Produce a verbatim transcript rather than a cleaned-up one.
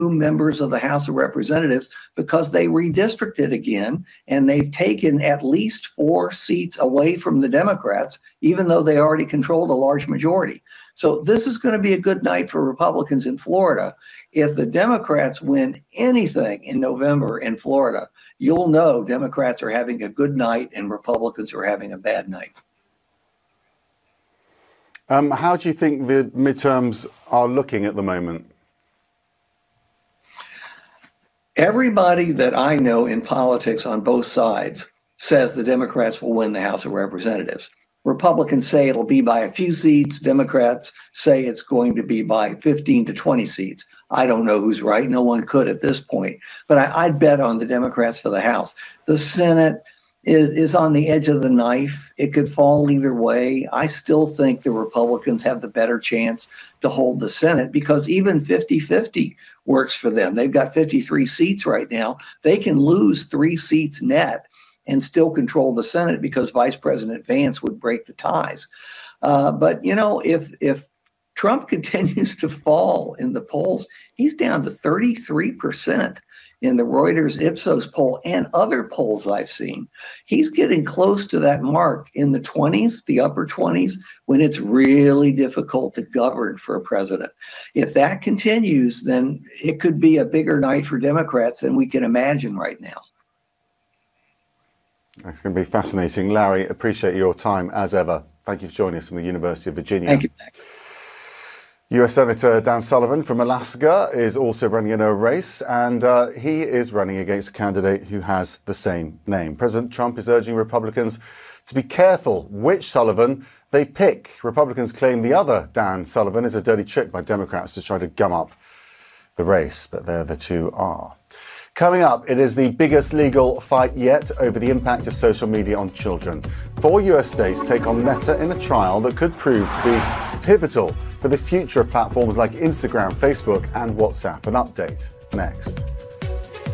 members of the House of Representatives because they redistricted again, and they've taken at least four seats away from the Democrats, even though they already controlled a large majority. So this is going to be a good night for Republicans in Florida. If the Democrats win anything in November in Florida, you'll know Democrats are having a good night and Republicans are having a bad night. Um, how do you think the midterms are looking at the moment? Everybody that I know in politics on both sides says the Democrats will win the House of Representatives. Republicans say it'll be by a few seats. Democrats say it's going to be by fifteen to twenty seats. I don't know who's right. No one could at this point. But I, I'd bet on the Democrats for the House. The Senate is, is on the edge of the knife. It could fall either way. I still think the Republicans have the better chance to hold the Senate because even fifty fifty works for them. They've got fifty-three seats right now. They can lose three seats net and still control the Senate because Vice President Vance would break the ties. Uh, but, you know, if if Trump continues to fall in the polls, he's down to thirty-three percent in the Reuters Ipsos poll and other polls I've seen. He's getting close to that mark in the twenties, the upper twenties, when it's really difficult to govern for a president. If that continues, then it could be a bigger night for Democrats than we can imagine right now. It's going to be fascinating. Larry, appreciate your time as ever. Thank you for joining us from the University of Virginia. Thank you. U S Senator Dan Sullivan from Alaska is also running in a race, and uh, he is running against a candidate who has the same name. President Trump is urging Republicans to be careful which Sullivan they pick. Republicans claim the other Dan Sullivan is a dirty trick by Democrats to try to gum up the race, but there the two are. Coming up, it is the biggest legal fight yet over the impact of social media on children. Four U S states take on Meta in a trial that could prove to be pivotal for the future of platforms like Instagram, Facebook, and WhatsApp. An update next.